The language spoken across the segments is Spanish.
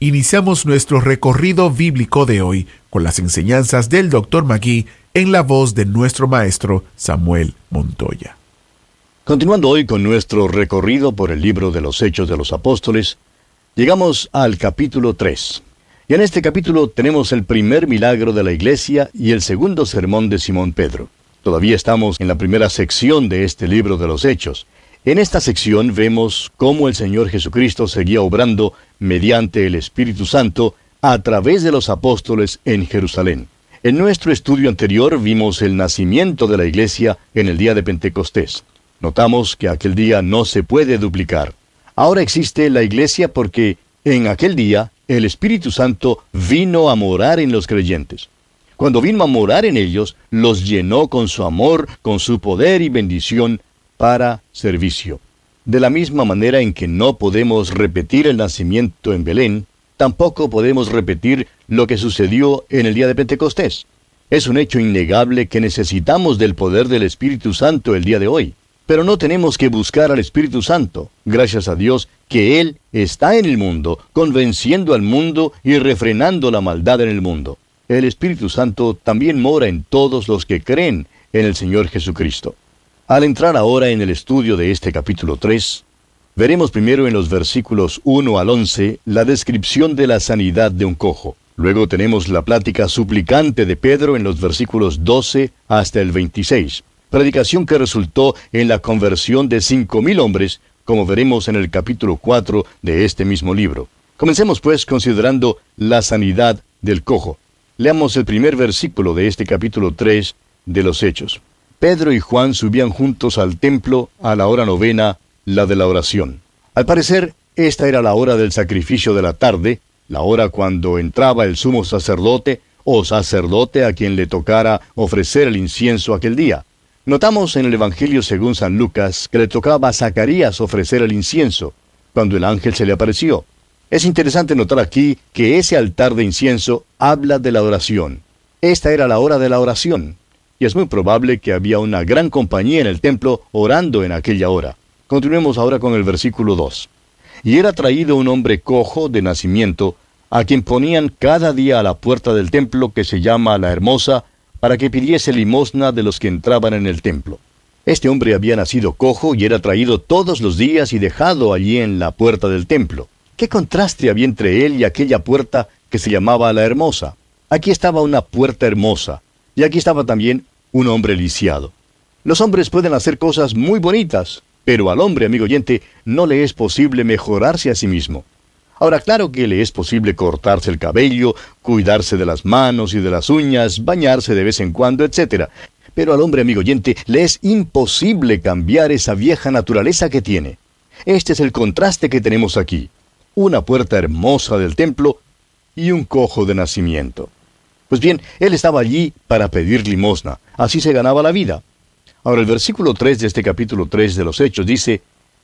Iniciamos nuestro recorrido bíblico de hoy con las enseñanzas del Dr. Magui en la voz de nuestro maestro Samuel Montoya. Continuando hoy con nuestro recorrido por el libro de los Hechos de los Apóstoles, llegamos al capítulo 3. Y en este capítulo tenemos el primer milagro de la iglesia y el segundo sermón de Simón Pedro. Todavía estamos en la primera sección de este libro de los Hechos. En esta sección vemos cómo el Señor Jesucristo seguía obrando mediante el Espíritu Santo a través de los apóstoles en Jerusalén. En nuestro estudio anterior vimos el nacimiento de la iglesia en el día de Pentecostés. Notamos que aquel día no se puede duplicar. Ahora existe la iglesia porque en aquel día el Espíritu Santo vino a morar en los creyentes. Cuando vino a morar en ellos, los llenó con su amor, con su poder y bendición para servicio. De la misma manera en que no podemos repetir el nacimiento en Belén, tampoco podemos repetir lo que sucedió en el día de Pentecostés. Es un hecho innegable que necesitamos del poder del Espíritu Santo el día de hoy. Pero no tenemos que buscar al Espíritu Santo. Gracias a Dios que Él está en el mundo, convenciendo al mundo y refrenando la maldad en el mundo. El Espíritu Santo también mora en todos los que creen en el Señor Jesucristo. Al entrar ahora en el estudio de este capítulo 3, veremos primero en los versículos 1 al 11 la descripción de la sanidad de un cojo. Luego tenemos la plática suplicante de Pedro en los versículos 12 hasta el 26. Predicación que resultó en la conversión de 5,000 hombres, como veremos en el capítulo 4 de este mismo libro. Comencemos pues considerando la sanidad del cojo. Leamos el primer versículo de este capítulo 3 de los Hechos. Pedro y Juan subían juntos al templo a la hora 9, la de la oración. Al parecer, esta era la hora del sacrificio de la tarde, la hora cuando entraba el sumo sacerdote o sacerdote a quien le tocara ofrecer el incienso aquel día. Notamos en el Evangelio según San Lucas que le tocaba a Zacarías ofrecer el incienso, cuando el ángel se le apareció. Es interesante notar aquí que ese altar de incienso habla de la oración. Esta era la hora de la oración, y es muy probable que había una gran compañía en el templo orando en aquella hora. Continuemos ahora con el versículo 2. Y era traído un hombre cojo de nacimiento, a quien ponían cada día a la puerta del templo que se llama La Hermosa, para que pidiese limosna de los que entraban en el templo. Este hombre había nacido cojo y era traído todos los días y dejado allí en la puerta del templo. ¿Qué contraste había entre él y aquella puerta que se llamaba La Hermosa? Aquí estaba una puerta hermosa, y aquí estaba también un hombre lisiado. Los hombres pueden hacer cosas muy bonitas, pero al hombre, amigo oyente, no le es posible mejorarse a sí mismo. Ahora, claro que le es posible cortarse el cabello, cuidarse de las manos y de las uñas, bañarse de vez en cuando, etc. Pero al hombre, amigo oyente, le es imposible cambiar esa vieja naturaleza que tiene. Este es el contraste que tenemos aquí. Una puerta hermosa del templo y un cojo de nacimiento. Pues bien, él estaba allí para pedir limosna. Así se ganaba la vida. Ahora, el versículo 3 de este capítulo 3 de los Hechos dice,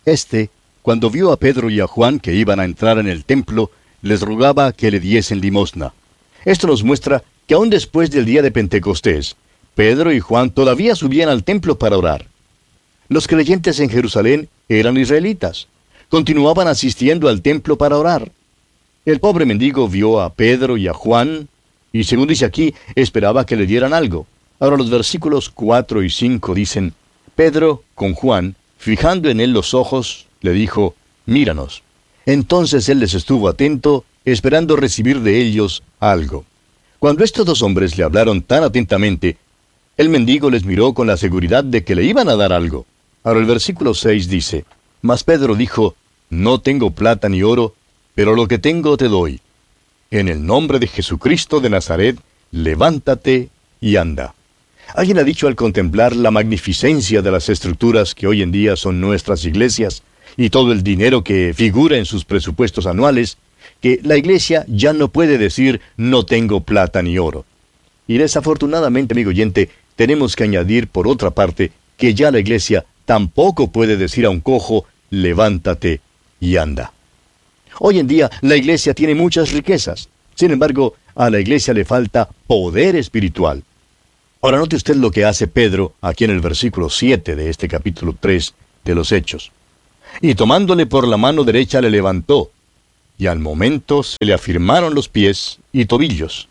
cuando vio a Pedro y a Juan que iban a entrar en el templo, les rogaba que le diesen limosna. Esto nos muestra que aún después del día de Pentecostés, Pedro y Juan todavía subían al templo para orar. Los creyentes en Jerusalén eran israelitas. Continuaban asistiendo al templo para orar. El pobre mendigo vio a Pedro y a Juan, y según dice aquí, esperaba que le dieran algo. Ahora los versículos 4 y 5 dicen, Pedro, con Juan, fijando en él los ojos, le dijo, míranos. Entonces él les estuvo atento, esperando recibir de ellos algo. Cuando estos dos hombres le hablaron tan atentamente, el mendigo les miró con la seguridad de que le iban a dar algo. Ahora el versículo 6 dice, mas Pedro dijo, no tengo plata ni oro, pero lo que tengo te doy. En el nombre de Jesucristo de Nazaret, levántate y anda. Alguien ha dicho al contemplar la magnificencia de las estructuras que hoy en día son nuestras iglesias, y todo el dinero que figura en sus presupuestos anuales, que la iglesia ya no puede decir, no tengo plata ni oro. Y desafortunadamente, amigo oyente, tenemos que añadir por otra parte, que ya la iglesia tampoco puede decir a un cojo, levántate y anda. Hoy en día, la iglesia tiene muchas riquezas. Sin embargo, a la iglesia le falta poder espiritual. Ahora note usted lo que hace Pedro aquí en el versículo 7 de este capítulo 3 de los Hechos. Y tomándole por la mano derecha le levantó, y al momento se le afirmaron los pies y tobillos.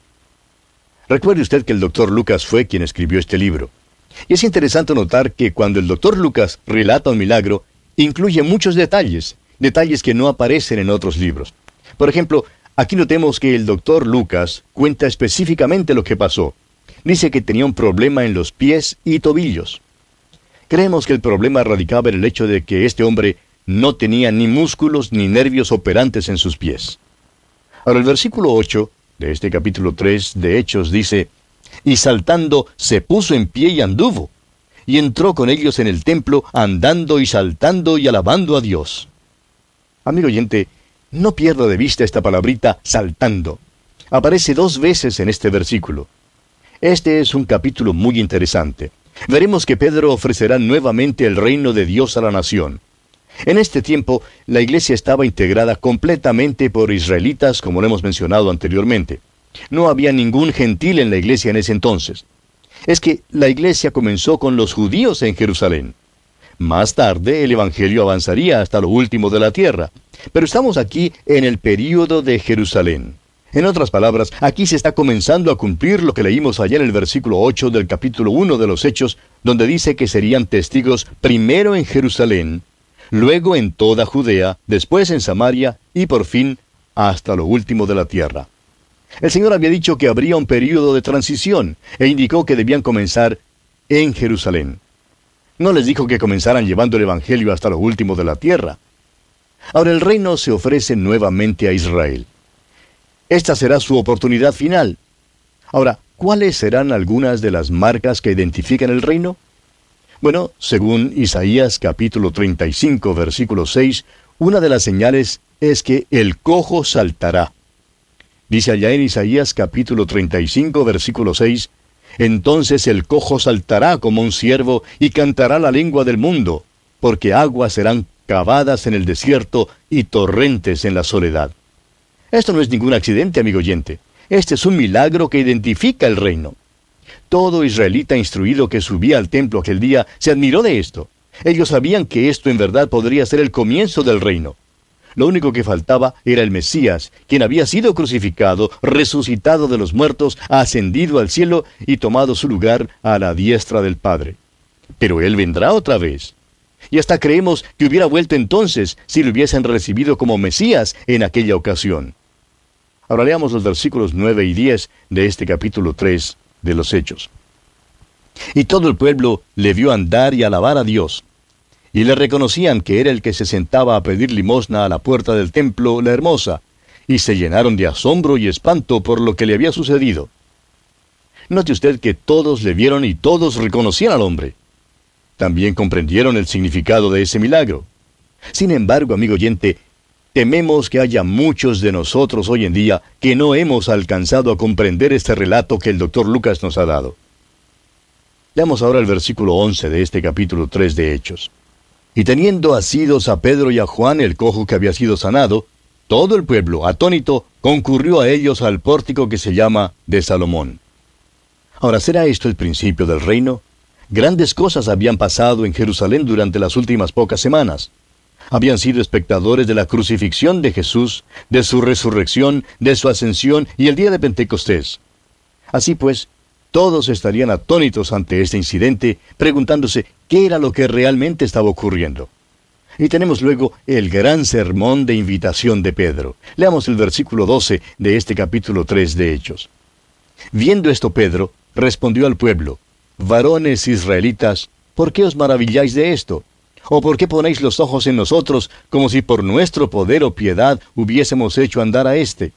Recuerde usted que el Dr. Lucas fue quien escribió este libro. Y es interesante notar que cuando el Dr. Lucas relata un milagro, incluye muchos detalles que no aparecen en otros libros. Por ejemplo, aquí notemos que el Dr. Lucas cuenta específicamente lo que pasó. Dice que tenía un problema en los pies y tobillos. Creemos que el problema radicaba en el hecho de que este hombre no tenía ni músculos ni nervios operantes en sus pies. Ahora el versículo 8 de este capítulo 3 de Hechos dice: y saltando se puso en pie y anduvo, y entró con ellos en el templo, andando y saltando y alabando a Dios. Amigo oyente, no pierda de vista esta palabrita saltando. Aparece 2 veces en este versículo. Este es un capítulo muy interesante. Veremos que Pedro ofrecerá nuevamente el reino de Dios a la nación. En este tiempo, la iglesia estaba integrada completamente por israelitas, como lo hemos mencionado anteriormente. No había ningún gentil en la iglesia en ese entonces. Es que la iglesia comenzó con los judíos en Jerusalén. Más tarde, el evangelio avanzaría hasta lo último de la tierra. Pero estamos aquí en el período de Jerusalén. En otras palabras, aquí se está comenzando a cumplir lo que leímos allá en el versículo 8 del capítulo 1 de los Hechos, donde dice que serían testigos primero en Jerusalén, luego en toda Judea, después en Samaria y por fin hasta lo último de la tierra. El Señor había dicho que habría un período de transición e indicó que debían comenzar en Jerusalén. No les dijo que comenzaran llevando el evangelio hasta lo último de la tierra. Ahora el reino se ofrece nuevamente a Israel. Esta será su oportunidad final. Ahora, ¿cuáles serán algunas de las marcas que identifican el reino? Bueno, según Isaías capítulo 35, versículo 6, una de las señales es que el cojo saltará. Dice allá en Isaías capítulo 35, versículo 6, entonces el cojo saltará como un ciervo y cantará la lengua del mundo, porque aguas serán cavadas en el desierto y torrentes en la soledad. Esto no es ningún accidente, amigo oyente. Este es un milagro que identifica el reino. Todo israelita instruido que subía al templo aquel día se admiró de esto. Ellos sabían que esto en verdad podría ser el comienzo del reino. Lo único que faltaba era el Mesías, quien había sido crucificado, resucitado de los muertos, ascendido al cielo y tomado su lugar a la diestra del Padre. Pero Él vendrá otra vez. Y hasta creemos que hubiera vuelto entonces si lo hubiesen recibido como Mesías en aquella ocasión. Ahora leamos los versículos 9 y 10 de este capítulo 3 de los Hechos. Y todo el pueblo le vio andar y alabar a Dios. Y le reconocían que era el que se sentaba a pedir limosna a la puerta del templo, la Hermosa, y se llenaron de asombro y espanto por lo que le había sucedido. Note usted que todos le vieron y todos reconocían al hombre. También comprendieron el significado de ese milagro. Sin embargo, amigo oyente, tememos que haya muchos de nosotros hoy en día que no hemos alcanzado a comprender este relato que el Dr. Lucas nos ha dado. Leamos ahora el versículo 11 de este capítulo 3 de Hechos. Y teniendo asidos a Pedro y a Juan, el cojo que había sido sanado, todo el pueblo, atónito, concurrió a ellos al pórtico que se llama de Salomón. Ahora, ¿será esto el principio del reino? Grandes cosas habían pasado en Jerusalén durante las últimas pocas semanas. Habían sido espectadores de la crucifixión de Jesús, de su resurrección, de su ascensión y el día de Pentecostés. Así pues, todos estarían atónitos ante este incidente, preguntándose qué era lo que realmente estaba ocurriendo. Y tenemos luego el gran sermón de invitación de Pedro. Leamos el versículo 12 de este capítulo 3 de Hechos. Viendo esto Pedro, respondió al pueblo: varones israelitas, ¿por qué os maravilláis de esto? ¿O por qué ponéis los ojos en nosotros, como si por nuestro poder o piedad hubiésemos hecho andar a éste?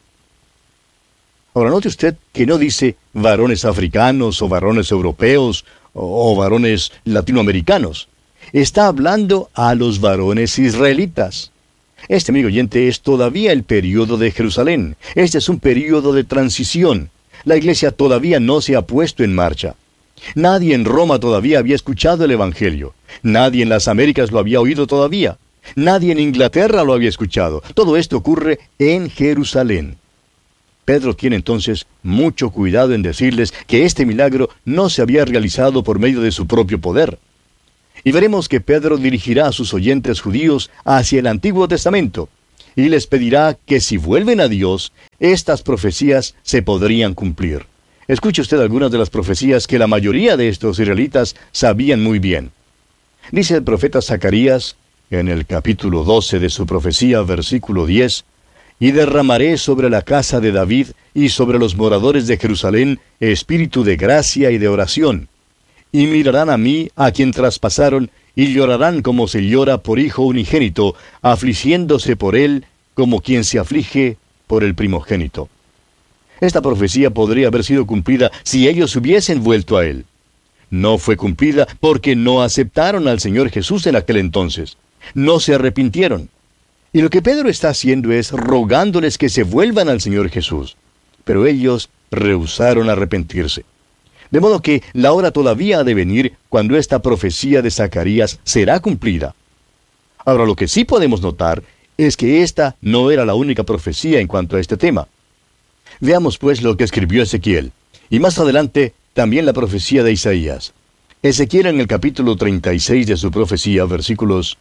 Ahora note usted que no dice varones africanos o varones europeos o varones latinoamericanos. Está hablando a los varones israelitas. Este, amigo oyente, es todavía el período de Jerusalén. Este es un período de transición. La iglesia todavía no se ha puesto en marcha. Nadie en Roma todavía había escuchado el Evangelio. Nadie en las Américas lo había oído todavía. Nadie en Inglaterra lo había escuchado. Todo esto ocurre en Jerusalén. Pedro tiene entonces mucho cuidado en decirles que este milagro no se había realizado por medio de su propio poder. Y veremos que Pedro dirigirá a sus oyentes judíos hacia el Antiguo Testamento. y les pedirá que si vuelven a Dios, estas profecías se podrían cumplir. Escuche usted algunas de las profecías que la mayoría de estos israelitas sabían muy bien. Dice el profeta Zacarías, en el capítulo 12 de su profecía, versículo 10, «Y derramaré sobre la casa de David y sobre los moradores de Jerusalén espíritu de gracia y de oración. Y mirarán a mí, a quien traspasaron, y llorarán como se llora por hijo unigénito, afligiéndose por él como quien se aflige por el primogénito». Esta profecía podría haber sido cumplida si ellos hubiesen vuelto a él. No fue cumplida porque no aceptaron al Señor Jesús en aquel entonces. No se arrepintieron. Y lo que Pedro está haciendo es rogándoles que se vuelvan al Señor Jesús. Pero ellos rehusaron arrepentirse. De modo que la hora todavía ha de venir cuando esta profecía de Zacarías será cumplida. Ahora, lo que sí podemos notar es que esta no era la única profecía en cuanto a este tema. Veamos pues lo que escribió Ezequiel, y más adelante también la profecía de Isaías. Ezequiel en el capítulo 36 de su profecía, versículos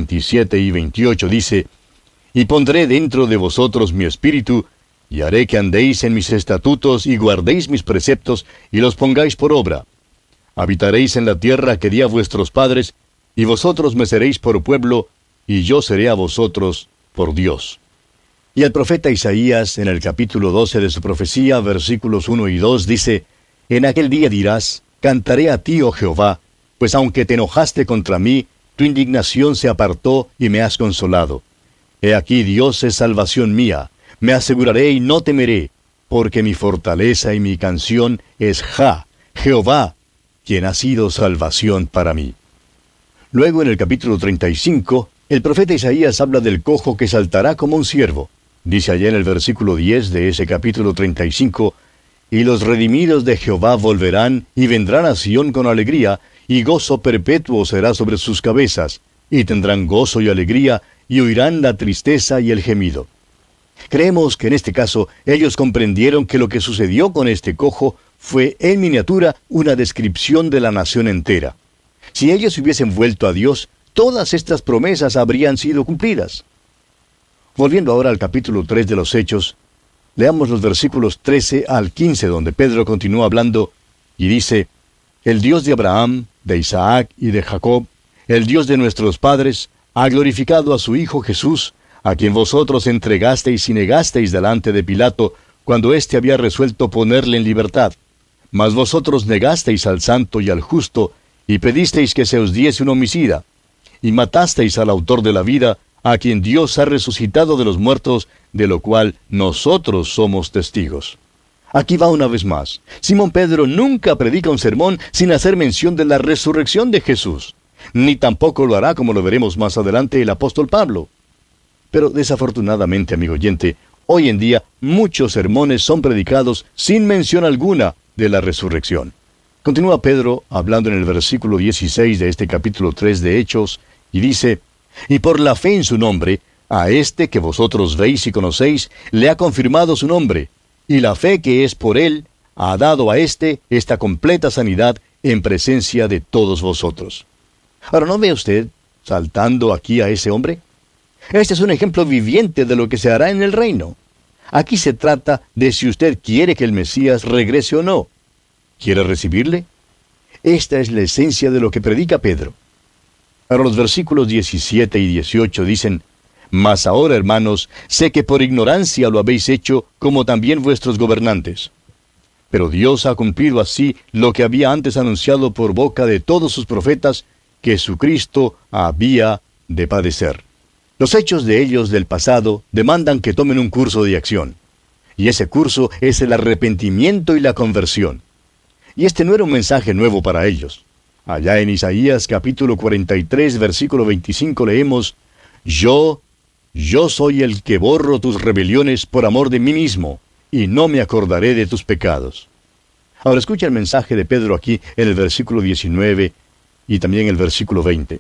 27 y 28 dice, «Y pondré dentro de vosotros mi espíritu, y haré que andéis en mis estatutos y guardéis mis preceptos y los pongáis por obra. Habitaréis en la tierra que di a vuestros padres, y vosotros me seréis por pueblo, y yo seré a vosotros por Dios». Y el profeta Isaías, en el capítulo 12 de su profecía, versículos 1 y 2, dice, «En aquel día dirás, cantaré a ti, oh Jehová, pues aunque te enojaste contra mí, tu indignación se apartó y me has consolado. He aquí Dios es salvación mía, me aseguraré y no temeré, porque mi fortaleza y mi canción es Jehová, quien ha sido salvación para mí». Luego en el capítulo 35, el profeta Isaías habla del cojo que saltará como un ciervo. Dice allá en el versículo 10 de ese capítulo 35, «Y los redimidos de Jehová volverán y vendrán a Sión con alegría, y gozo perpetuo será sobre sus cabezas, y tendrán gozo y alegría, y oirán la tristeza y el gemido». Creemos que en este caso ellos comprendieron que lo que sucedió con este cojo fue en miniatura una descripción de la nación entera. Si ellos hubiesen vuelto a Dios, todas estas promesas habrían sido cumplidas. Volviendo ahora al capítulo 3 de los Hechos, leamos los versículos 13 al 15, donde Pedro continúa hablando y dice, «El Dios de Abraham, de Isaac y de Jacob, el Dios de nuestros padres, ha glorificado a su Hijo Jesús, a quien vosotros entregasteis y negasteis delante de Pilato, cuando éste había resuelto ponerle en libertad. Mas vosotros negasteis al santo y al justo, y pedisteis que se os diese un homicida, y matasteis al autor de la vida, a quien Dios ha resucitado de los muertos, de lo cual nosotros somos testigos». Aquí va una vez más. Simón Pedro nunca predica un sermón sin hacer mención de la resurrección de Jesús. Ni tampoco lo hará, como lo veremos más adelante, el apóstol Pablo. Pero desafortunadamente, amigo oyente, hoy en día muchos sermones son predicados sin mención alguna de la resurrección. Continúa Pedro hablando en el versículo 16 de este capítulo 3 de Hechos, y dice, «Y por la fe en su nombre, a este que vosotros veis y conocéis, le ha confirmado su nombre, y la fe que es por él ha dado a éste esta completa sanidad en presencia de todos vosotros». Ahora, ¿no ve usted saltando aquí a ese hombre? Este es un ejemplo viviente de lo que se hará en el reino. Aquí se trata de si usted quiere que el Mesías regrese o no. ¿Quiere recibirle? Esta es la esencia de lo que predica Pedro. Ahora los versículos 17 y 18 dicen, «Mas ahora, hermanos, sé que por ignorancia lo habéis hecho, como también vuestros gobernantes. Pero Dios ha cumplido así lo que había antes anunciado por boca de todos sus profetas, que su Cristo había de padecer». Los hechos de ellos del pasado demandan que tomen un curso de acción. Y ese curso es el arrepentimiento y la conversión. Y este no era un mensaje nuevo para ellos. Allá en Isaías capítulo 43, versículo 25 leemos, Yo soy el que borro tus rebeliones por amor de mí mismo, y no me acordaré de tus pecados». Ahora escucha el mensaje de Pedro aquí en el versículo 19 y también el versículo 20.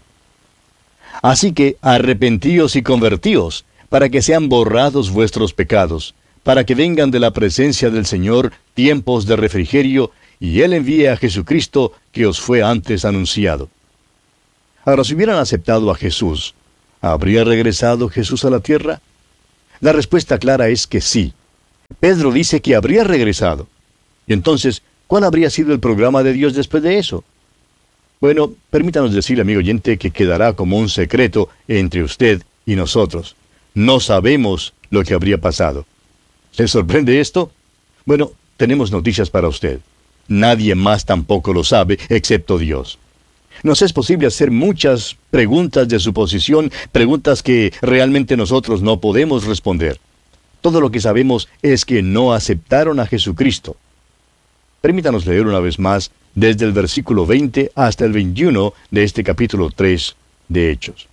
«Así que arrepentíos y convertíos, para que sean borrados vuestros pecados, para que vengan de la presencia del Señor tiempos de refrigerio, y Él envíe a Jesucristo, que os fue antes anunciado». Ahora, si hubieran aceptado a Jesús, ¿habría regresado Jesús a la tierra? La respuesta clara es que sí. Pedro dice que habría regresado. Y entonces, ¿cuál habría sido el programa de Dios después de eso? Bueno, permítanos decirle, amigo oyente, que quedará como un secreto entre usted y nosotros. No sabemos lo que habría pasado. ¿Le sorprende esto? Bueno, tenemos noticias para usted. Nadie más tampoco lo sabe, excepto Dios. Nos es posible hacer muchas preguntas de suposición, preguntas que realmente nosotros no podemos responder. Todo lo que sabemos es que no aceptaron a Jesucristo. Permítanos leer una vez más desde el versículo 20 hasta el 21 de este capítulo 3 de Hechos.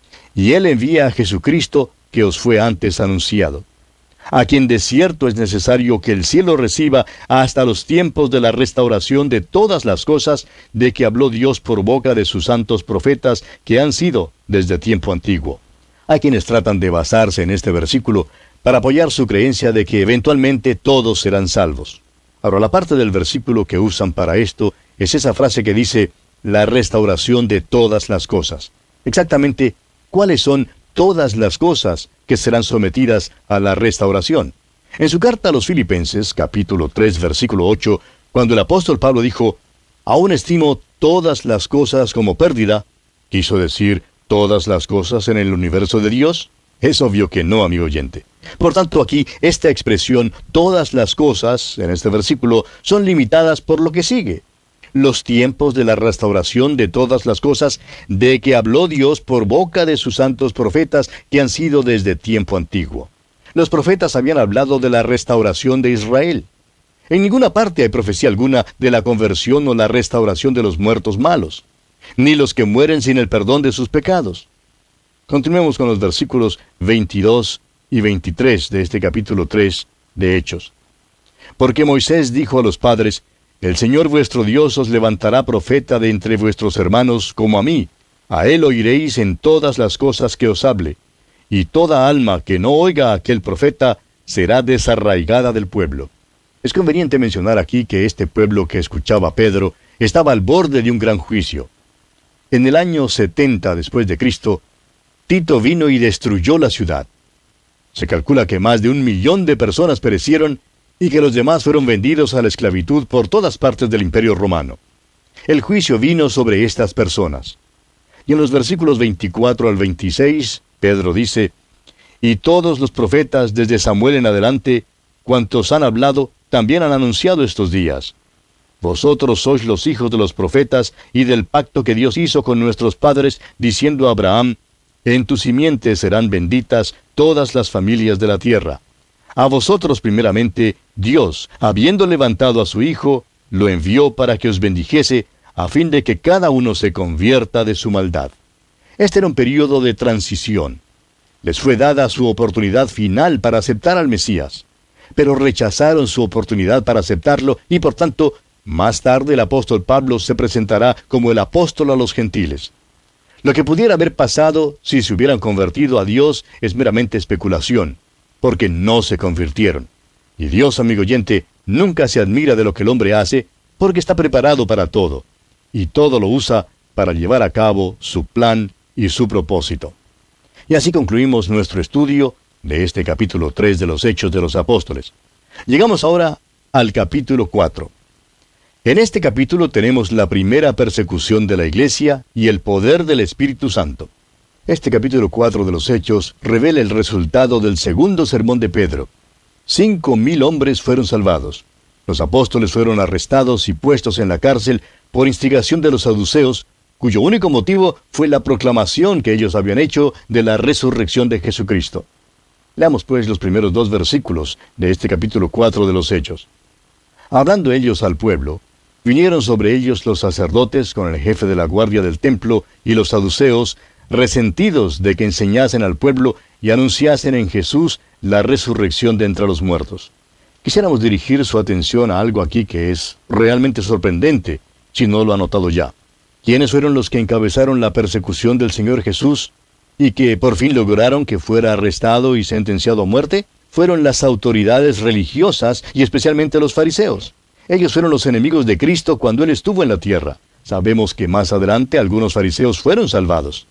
Y Él envía a Jesucristo que os fue antes anunciado, a quien de cierto es necesario que el cielo reciba hasta los tiempos de la restauración de todas las cosas de que habló Dios por boca de sus santos profetas que han sido desde tiempo antiguo. Hay quienes tratan de basarse en este versículo para apoyar su creencia de que eventualmente todos serán salvos. Ahora, la parte del versículo que usan para esto es esa frase que dice, la restauración de todas las cosas. Exactamente, ¿cuáles son todas las cosas que serán sometidas a la restauración? En su carta a los Filipenses, capítulo 3, versículo 8, cuando el apóstol Pablo dijo, aún estimo todas las cosas como pérdida, quiso decir todas las cosas en el universo de Dios. Es obvio que no, amigo oyente. Por tanto, aquí, esta expresión, todas las cosas, en este versículo, son limitadas por lo que sigue. Los tiempos de la restauración de todas las cosas de que habló Dios por boca de sus santos profetas que han sido desde tiempo antiguo. Los profetas habían hablado de la restauración de Israel. En ninguna parte hay profecía alguna de la conversión o la restauración de los muertos malos, ni los que mueren sin el perdón de sus pecados. Continuemos con los versículos 22 y 23 de este capítulo 3 de Hechos. Porque Moisés dijo a los padres, el Señor vuestro Dios os levantará profeta de entre vuestros hermanos como a mí. A él oiréis en todas las cosas que os hable. Y toda alma que no oiga a aquel profeta será desarraigada del pueblo. Es conveniente mencionar aquí que este pueblo que escuchaba a Pedro estaba al borde de un gran juicio. En el año 70 después de Cristo, Tito vino y destruyó la ciudad. Se calcula que más de 1 millón de personas perecieron y que los demás fueron vendidos a la esclavitud por todas partes del Imperio Romano. El juicio vino sobre estas personas. Y en los versículos 24 al 26, Pedro dice, y todos los profetas desde Samuel en adelante, cuantos han hablado, también han anunciado estos días. Vosotros sois los hijos de los profetas y del pacto que Dios hizo con nuestros padres, diciendo a Abraham, en tu simiente serán benditas todas las familias de la tierra. A vosotros primeramente, Dios, habiendo levantado a su Hijo, lo envió para que os bendijese, a fin de que cada uno se convierta de su maldad. Este era un período de transición. Les fue dada su oportunidad final para aceptar al Mesías, pero rechazaron su oportunidad para aceptarlo y por tanto, más tarde el apóstol Pablo se presentará como el apóstol a los gentiles. Lo que pudiera haber pasado si se hubieran convertido a Dios es meramente especulación, porque no se convirtieron. Y Dios, amigo oyente, nunca se admira de lo que el hombre hace, porque está preparado para todo, y todo lo usa para llevar a cabo su plan y su propósito. Y así concluimos nuestro estudio de este capítulo 3 de los Hechos de los Apóstoles. Llegamos ahora al capítulo 4. En este capítulo tenemos la primera persecución de la Iglesia y el poder del Espíritu Santo. Este capítulo 4 de los Hechos revela el resultado del segundo sermón de Pedro. 5,000 hombres fueron salvados. Los apóstoles fueron arrestados y puestos en la cárcel por instigación de los saduceos, cuyo único motivo fue la proclamación que ellos habían hecho de la resurrección de Jesucristo. Leamos pues los primeros 2 versículos de este capítulo 4 de los Hechos. Hablando ellos al pueblo, vinieron sobre ellos los sacerdotes con el jefe de la guardia del templo y los saduceos, resentidos de que enseñasen al pueblo y anunciasen en Jesús la resurrección de entre los muertos. Quisiéramos dirigir su atención a algo aquí que es realmente sorprendente, si no lo ha notado ya. ¿Quiénes fueron los que encabezaron la persecución del Señor Jesús y que por fin lograron que fuera arrestado y sentenciado a muerte? Fueron las autoridades religiosas y especialmente los fariseos. Ellos fueron los enemigos de Cristo cuando Él estuvo en la tierra. Sabemos que más adelante algunos fariseos fueron salvados.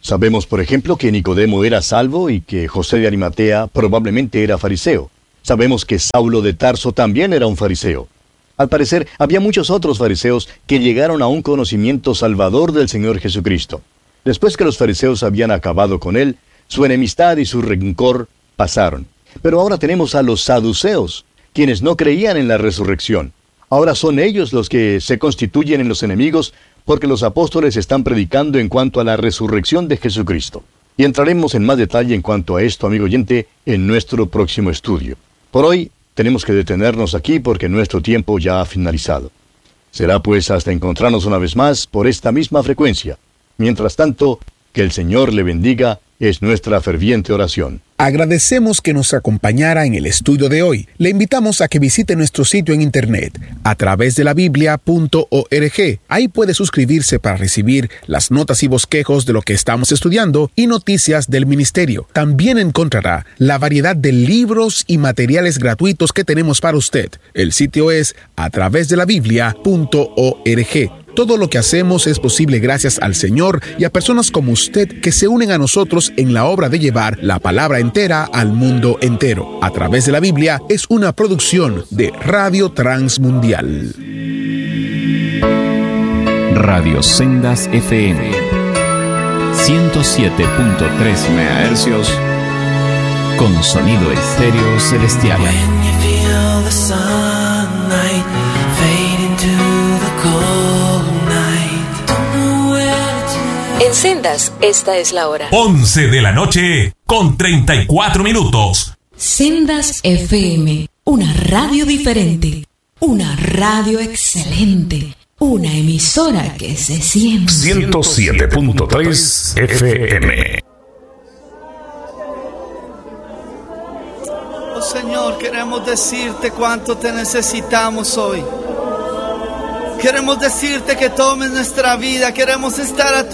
Sabemos, por ejemplo, que Nicodemo era salvo y que José de Arimatea probablemente era fariseo. Sabemos que Saulo de Tarso también era un fariseo. Al parecer, había muchos otros fariseos que llegaron a un conocimiento salvador del Señor Jesucristo. Después que los fariseos habían acabado con él, su enemistad y su rencor pasaron. Pero ahora tenemos a los saduceos, quienes no creían en la resurrección. Ahora son ellos los que se constituyen en los enemigos porque los apóstoles están predicando en cuanto a la resurrección de Jesucristo. Y entraremos en más detalle en cuanto a esto, amigo oyente, en nuestro próximo estudio. Por hoy, tenemos que detenernos aquí porque nuestro tiempo ya ha finalizado. Será pues hasta encontrarnos una vez más por esta misma frecuencia. Mientras tanto, que el Señor le bendiga es nuestra ferviente oración. Agradecemos que nos acompañara en el estudio de hoy. Le invitamos a que visite nuestro sitio en internet a través de la biblia.org. Ahí puede suscribirse para recibir las notas y bosquejos de lo que estamos estudiando y noticias del ministerio. También encontrará la variedad de libros y materiales gratuitos que tenemos para usted. El sitio es a través de la biblia.org. Todo lo que hacemos es posible gracias al Señor y a personas como usted que se unen a nosotros en la obra de llevar la palabra entera al mundo entero. A través de la Biblia es una producción de Radio Transmundial. Radio Sendas FM 107.3 MHz con sonido estéreo celestial. En Sendas, esta es la hora. 11 de la noche, con 34 minutos. Sendas FM, una radio diferente, una radio excelente, una emisora que se siente. 107.3 FM. Oh Señor, queremos decirte cuánto te necesitamos hoy. Queremos decirte que tomes nuestra vida, queremos estar a tu